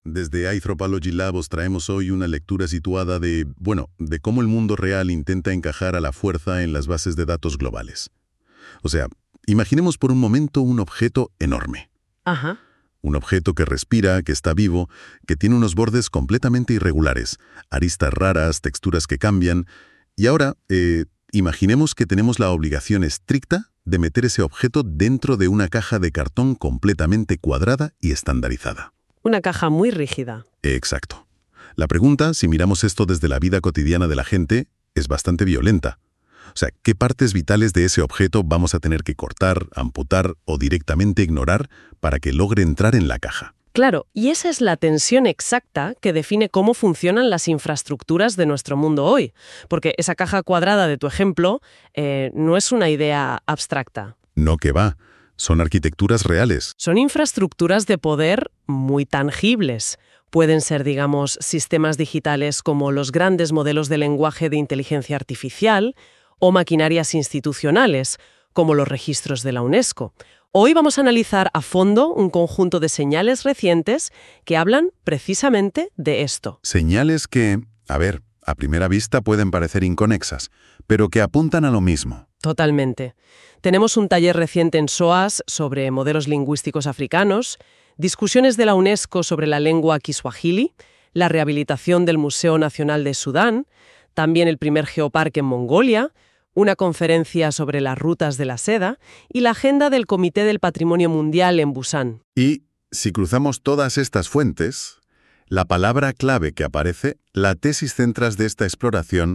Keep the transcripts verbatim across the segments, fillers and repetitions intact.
Desde Anthropology Lab os traemos hoy una lectura situada de, bueno, de cómo el mundo real intenta encajar a la fuerza en las bases de datos globales. O sea, imaginemos por un momento un objeto enorme. Ajá. Un objeto que respira, que está vivo, que tiene unos bordes completamente irregulares, aristas raras, texturas que cambian. Y ahora, eh, imaginemos que tenemos la obligación estricta de meter ese objeto dentro de una caja de cartón completamente cuadrada y estandarizada. Una caja muy rígida. Exacto. La pregunta, si miramos esto desde la vida cotidiana de la gente, es bastante violenta. O sea, ¿qué partes vitales de ese objeto vamos a tener que cortar, amputar o directamente ignorar para que logre entrar en la caja? Claro, y esa es la tensión exacta que define cómo funcionan las infraestructuras de nuestro mundo hoy. Porque esa caja cuadrada de tu ejemplo eh, no es una idea abstracta. No que va. Son arquitecturas reales. Son infraestructuras de poder muy tangibles. Pueden ser, digamos, sistemas digitales como los grandes modelos de lenguaje de inteligencia artificial o maquinarias institucionales, como los registros de la UNESCO. Hoy vamos a analizar a fondo un conjunto de señales recientes que hablan precisamente de esto. Señales que, a ver, a primera vista pueden parecer inconexas, pero que apuntan a lo mismo. Totalmente. Tenemos un taller reciente en SOAS sobre modelos lingüísticos africanos, discusiones de la UNESCO sobre la lengua kiswahili, la rehabilitación del Museo Nacional de Sudán, también el primer geoparque en Mongolia, una conferencia sobre las rutas de la seda y la agenda del Comité del Patrimonio Mundial en Busan. Y, si cruzamos todas estas fuentes, la palabra clave que aparece, la tesis central de esta exploración,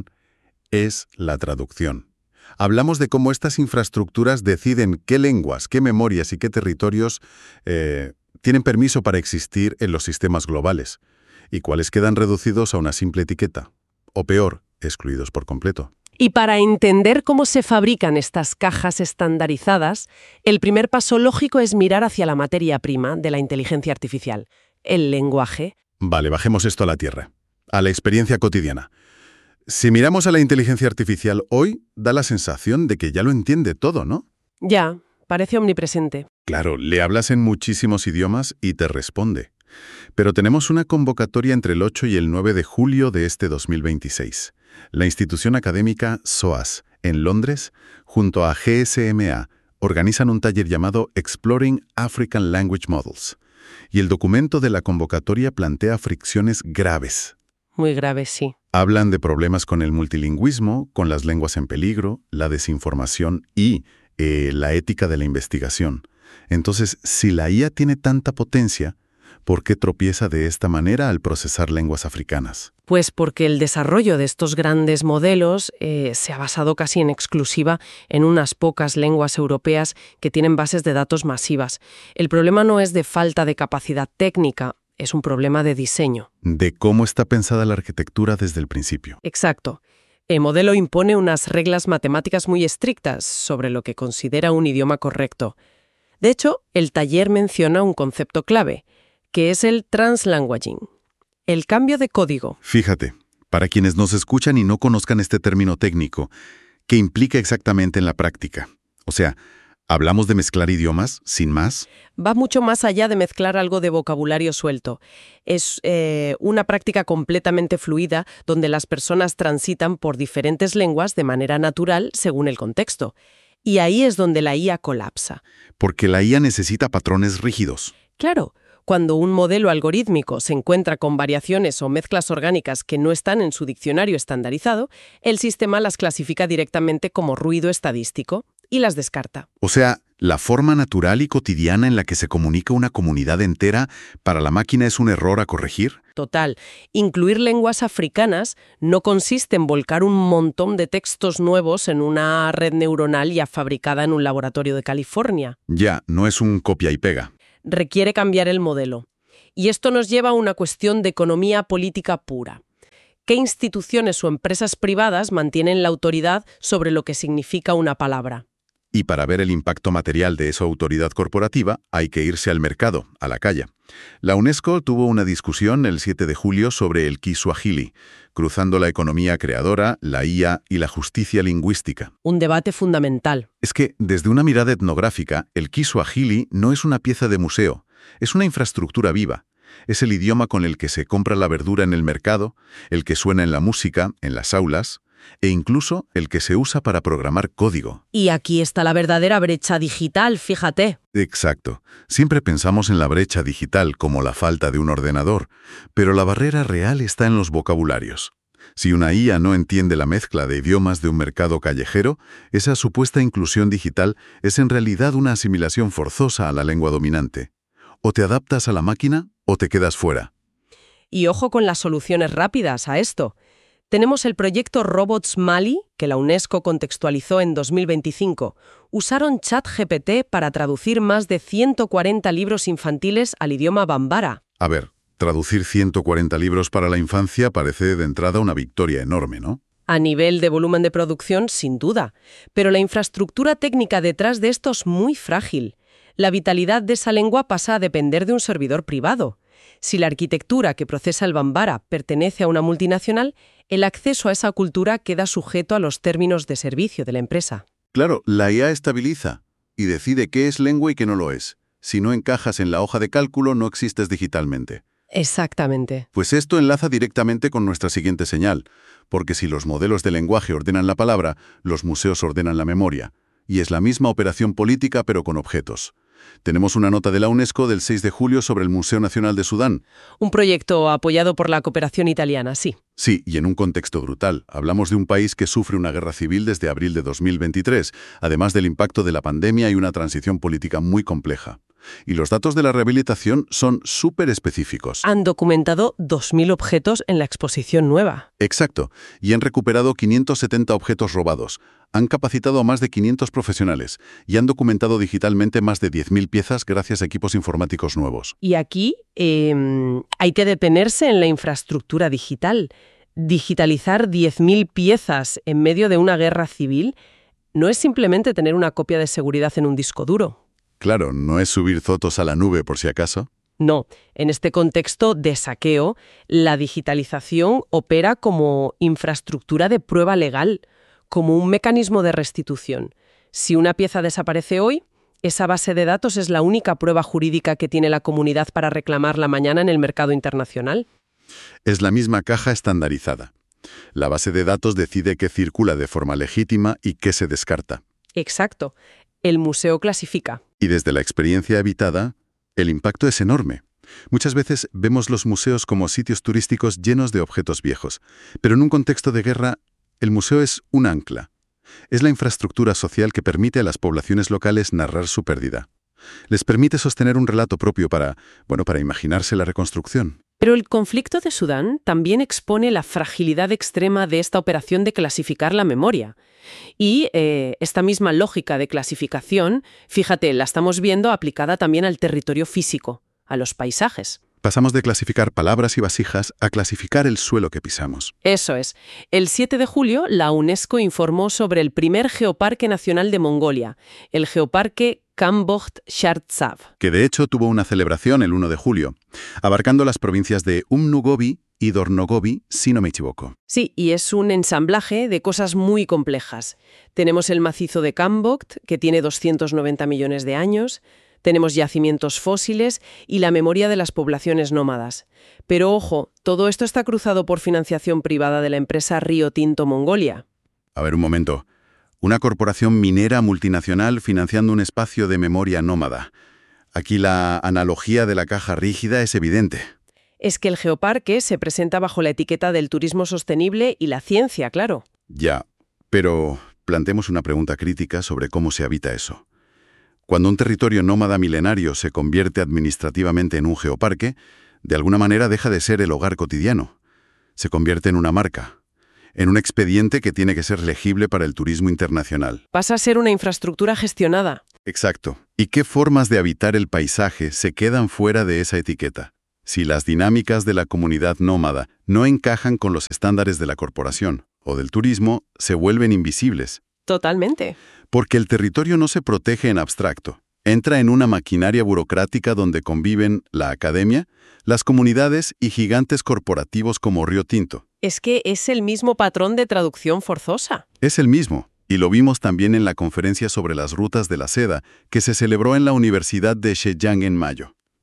es la traducción. Hablamos de cómo estas infraestructuras deciden qué lenguas, qué memorias y qué territorios eh, tienen permiso para existir en los sistemas globales, y cuáles quedan reducidos a una simple etiqueta, o peor, excluidos por completo. Y para entender cómo se fabrican estas cajas estandarizadas, el primer paso lógico es mirar hacia la materia prima de la inteligencia artificial, el lenguaje. Vale, bajemos esto a la tierra, a la experiencia cotidiana. Si miramos a la inteligencia artificial hoy, da la sensación de que ya lo entiende todo, ¿no? Ya, parece omnipresente. Claro, le hablas en muchísimos idiomas y te responde. Pero tenemos una convocatoria entre el ocho y el nueve de julio de este dos mil veintiséis. La institución académica SOAS, en Londres, junto a G S M A, organizan un taller llamado Exploring African Language Models. Y el documento de la convocatoria plantea fricciones graves. Muy graves, sí. Hablan de problemas con el multilingüismo, con las lenguas en peligro, la desinformación y eh, la ética de la investigación. Entonces, si la I A tiene tanta potencia, ¿por qué tropieza de esta manera al procesar lenguas africanas? Pues porque el desarrollo de estos grandes modelos eh, se ha basado casi en exclusiva en unas pocas lenguas europeas que tienen bases de datos masivas. El problema no es de falta de capacidad técnica, es un problema de diseño. De cómo está pensada la arquitectura desde el principio. Exacto. El modelo impone unas reglas matemáticas muy estrictas sobre lo que considera un idioma correcto. De hecho, el taller menciona un concepto clave, que es el translanguaging, el cambio de código. Fíjate, para quienes nos escuchan y no conozcan este término técnico, ¿qué implica exactamente en la práctica? O sea, ¿hablamos de mezclar idiomas sin más? Va mucho más allá de mezclar algo de vocabulario suelto. Es eh, una práctica completamente fluida donde las personas transitan por diferentes lenguas de manera natural según el contexto. Y ahí es donde la I A colapsa. Porque la I A necesita patrones rígidos. Claro. Cuando un modelo algorítmico se encuentra con variaciones o mezclas orgánicas que no están en su diccionario estandarizado, el sistema las clasifica directamente como ruido estadístico y las descarta. O sea, la forma natural y cotidiana en la que se comunica una comunidad entera, para la máquina es un error a corregir. Total. Incluir lenguas africanas no consiste en volcar un montón de textos nuevos en una red neuronal ya fabricada en un laboratorio de California. Ya, no es un copia y pega. Requiere cambiar el modelo. Y esto nos lleva a una cuestión de economía política pura. ¿Qué instituciones o empresas privadas mantienen la autoridad sobre lo que significa una palabra? Y para ver el impacto material de esa autoridad corporativa, hay que irse al mercado, a la calle. La UNESCO tuvo una discusión el siete de julio sobre el kiswahili, cruzando la economía creadora, la I A y la justicia lingüística. Un debate fundamental. Es que, desde una mirada etnográfica, el kiswahili no es una pieza de museo, es una infraestructura viva. Es el idioma con el que se compra la verdura en el mercado, el que suena en la música, en las aulas, e incluso el que se usa para programar código. Y aquí está la verdadera brecha digital, fíjate. Exacto. Siempre pensamos en la brecha digital como la falta de un ordenador, pero la barrera real está en los vocabularios. Si una I A no entiende la mezcla de idiomas de un mercado callejero, esa supuesta inclusión digital es en realidad una asimilación forzosa a la lengua dominante. O te adaptas a la máquina o te quedas fuera. Y ojo con las soluciones rápidas a esto. Tenemos el proyecto Robots Mali, que la UNESCO contextualizó en dos mil veinticinco. Usaron ChatGPT para traducir más de ciento cuarenta libros infantiles al idioma bambara. A ver, traducir ciento cuarenta libros para la infancia parece de entrada una victoria enorme, ¿no? A nivel de volumen de producción, sin duda. Pero la infraestructura técnica detrás de esto es muy frágil. La vitalidad de esa lengua pasa a depender de un servidor privado. Si la arquitectura que procesa el bambara pertenece a una multinacional, el acceso a esa cultura queda sujeto a los términos de servicio de la empresa. Claro, la I A estabiliza y decide qué es lengua y qué no lo es. Si no encajas en la hoja de cálculo, no existes digitalmente. Exactamente. Pues esto enlaza directamente con nuestra siguiente señal, porque si los modelos de lenguaje ordenan la palabra, los museos ordenan la memoria. Y es la misma operación política, pero con objetos. Tenemos una nota de la UNESCO del seis de julio sobre el Museo Nacional de Sudán. Un proyecto apoyado por la cooperación italiana, sí. Sí, y en un contexto brutal. Hablamos de un país que sufre una guerra civil desde abril de dos mil veintitrés, además del impacto de la pandemia y una transición política muy compleja. Y los datos de la rehabilitación son súper específicos. Han documentado dos mil objetos en la exposición nueva. Exacto, y han recuperado quinientos setenta objetos robados. Han capacitado a más de quinientos profesionales y han documentado digitalmente más de diez mil piezas gracias a equipos informáticos nuevos. Y aquí eh, hay que detenerse en la infraestructura digital. Digitalizar diez mil piezas en medio de una guerra civil no es simplemente tener una copia de seguridad en un disco duro. Claro, no es subir fotos a la nube por si acaso. No, en este contexto de saqueo, la digitalización opera como infraestructura de prueba legal, como un mecanismo de restitución. Si una pieza desaparece hoy, esa base de datos es la única prueba jurídica que tiene la comunidad para reclamarla mañana en el mercado internacional. Es la misma caja estandarizada. La base de datos decide qué circula de forma legítima y qué se descarta. Exacto. El museo clasifica. Y desde la experiencia evitada, el impacto es enorme. Muchas veces vemos los museos como sitios turísticos llenos de objetos viejos, pero en un contexto de guerra, el museo es un ancla. Es la infraestructura social que permite a las poblaciones locales narrar su pérdida. Les permite sostener un relato propio para, bueno, para imaginarse la reconstrucción. Pero el conflicto de Sudán también expone la fragilidad extrema de esta operación de clasificar la memoria. Y eh, esta misma lógica de clasificación, fíjate, la estamos viendo aplicada también al territorio físico, a los paisajes. Pasamos de clasificar palabras y vasijas a clasificar el suelo que pisamos. Eso es. El siete de julio, la UNESCO informó sobre el primer geoparque nacional de Mongolia, el geoparque Kambodj-Shartsav. Que de hecho tuvo una celebración el uno de julio, abarcando las provincias de Umnugovi y Dornogovi, si no me equivoco. Sí, y es un ensamblaje de cosas muy complejas. Tenemos el macizo de Kambodj, que tiene doscientos noventa millones de años. Tenemos yacimientos fósiles y la memoria de las poblaciones nómadas. Pero ojo, todo esto está cruzado por financiación privada de la empresa Río Tinto Mongolia. A ver, un momento. Una corporación minera multinacional financiando un espacio de memoria nómada. Aquí la analogía de la caja rígida es evidente. Es que el geoparque se presenta bajo la etiqueta del turismo sostenible y la ciencia, claro. Ya, pero planteemos una pregunta crítica sobre cómo se habita eso. Cuando un territorio nómada milenario se convierte administrativamente en un geoparque, de alguna manera deja de ser el hogar cotidiano. Se convierte en una marca, en un expediente que tiene que ser legible para el turismo internacional. Pasa a ser una infraestructura gestionada. Exacto. ¿Y qué formas de habitar el paisaje se quedan fuera de esa etiqueta? Si las dinámicas de la comunidad nómada no encajan con los estándares de la corporación o del turismo, se vuelven invisibles. Totalmente. Porque el territorio no se protege en abstracto. Entra en una maquinaria burocrática donde conviven la academia, las comunidades y gigantes corporativos como Río Tinto. Es que es el mismo patrón de traducción forzosa. Es el mismo, y lo vimos también en la conferencia sobre las rutas de la seda que se celebró en la Universidad de Zhejiang en mayo.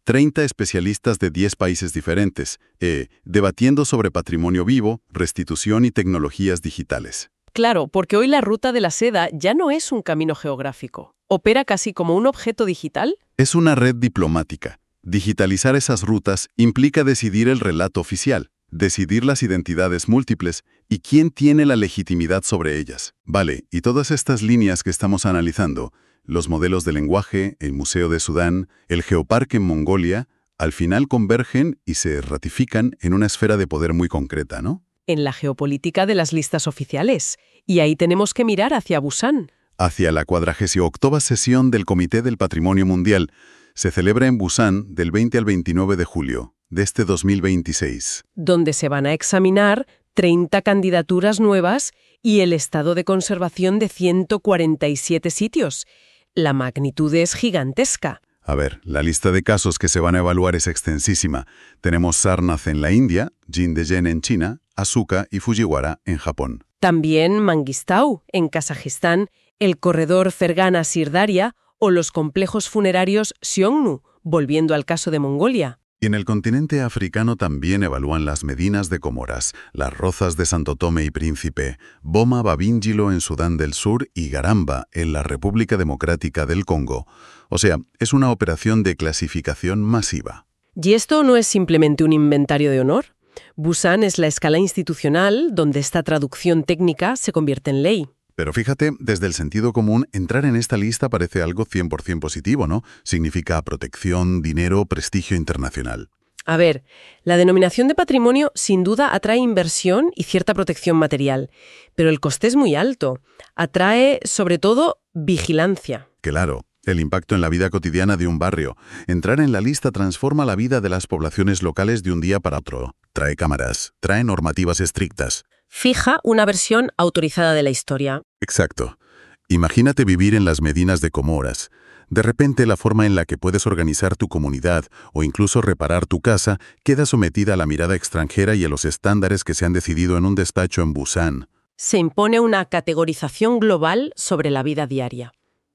treinta especialistas de diez países diferentes, eh, debatiendo sobre patrimonio vivo, restitución y tecnologías digitales. Claro, porque hoy la ruta de la seda ya no es un camino geográfico. Opera casi como un objeto digital. Es una red diplomática. Digitalizar esas rutas implica decidir el relato oficial, decidir las identidades múltiples y quién tiene la legitimidad sobre ellas. Vale, y todas estas líneas que estamos analizando, los modelos de lenguaje, el Museo de Sudán, el Geoparque en Mongolia, al final convergen y se ratifican en una esfera de poder muy concreta, ¿no? En la geopolítica de las listas oficiales. Y ahí tenemos que mirar hacia Busan. Hacia la cuadragésima octava sesión del Comité del Patrimonio Mundial. Se celebra en Busan del veinte al veintinueve de julio de este dos mil veintiséis. Donde se van a examinar treinta candidaturas nuevas y el estado de conservación de ciento cuarenta y siete sitios. La magnitud es gigantesca. A ver, la lista de casos que se van a evaluar es extensísima. Tenemos Sarnath en la India, Jindae-en en China, Asuka y Fujiwara en Japón. También Mangistau, en Kazajistán, el corredor Fergana-Sirdaria o los complejos funerarios Xiongnu, volviendo al caso de Mongolia. Y en el continente africano también evalúan las Medinas de Comoras, las Rozas de Santo Tomé y Príncipe, Boma Babíngilo en Sudán del Sur y Garamba en la República Democrática del Congo. O sea, es una operación de clasificación masiva. ¿Y esto no es simplemente un inventario de honor? Busan es la escala institucional donde esta traducción técnica se convierte en ley. Pero fíjate, desde el sentido común, entrar en esta lista parece algo cien por ciento positivo, ¿no? Significa protección, dinero, prestigio internacional. A ver, la denominación de patrimonio sin duda atrae inversión y cierta protección material, pero el coste es muy alto. Atrae, sobre todo, vigilancia. Claro, el impacto en la vida cotidiana de un barrio. Entrar en la lista transforma la vida de las poblaciones locales de un día para otro. Trae cámaras, trae normativas estrictas. Fija una versión autorizada de la historia. Exacto. Imagínate vivir en las Medinas de Comoras. De repente la forma en la que puedes organizar tu comunidad o incluso reparar tu casa queda sometida a la mirada extranjera y a los estándares que se han decidido en un despacho en Busan. Se impone una categorización global sobre la vida diaria.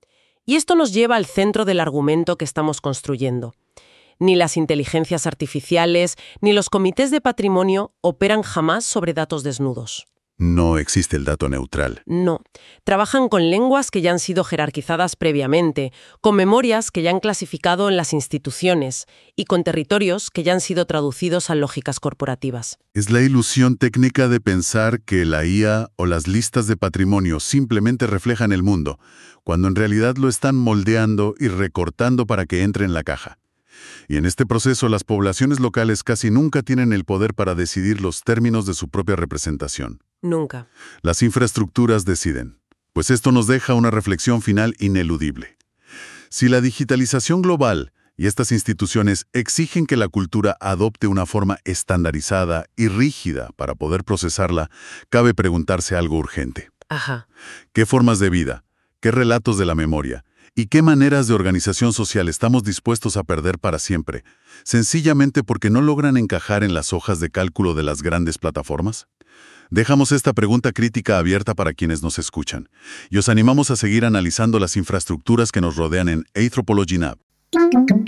Y esto nos lleva al centro del argumento que estamos construyendo. Ni las inteligencias artificiales ni los comités de patrimonio operan jamás sobre datos desnudos. No existe el dato neutral. No. Trabajan con lenguas que ya han sido jerarquizadas previamente, con memorias que ya han clasificado en las instituciones y con territorios que ya han sido traducidos a lógicas corporativas. Es la ilusión técnica de pensar que la I A o las listas de patrimonio simplemente reflejan el mundo, cuando en realidad lo están moldeando y recortando para que entre en la caja. Y en este proceso las poblaciones locales casi nunca tienen el poder para decidir los términos de su propia representación. Nunca. Las infraestructuras deciden. Pues esto nos deja una reflexión final ineludible. Si la digitalización global y estas instituciones exigen que la cultura adopte una forma estandarizada y rígida para poder procesarla, cabe preguntarse algo urgente. Ajá. ¿Qué formas de vida? ¿Qué relatos de la memoria? ¿Y qué maneras de organización social estamos dispuestos a perder para siempre, sencillamente porque no logran encajar en las hojas de cálculo de las grandes plataformas? Dejamos esta pregunta crítica abierta para quienes nos escuchan, y os animamos a seguir analizando las infraestructuras que nos rodean en Anthropology Lab.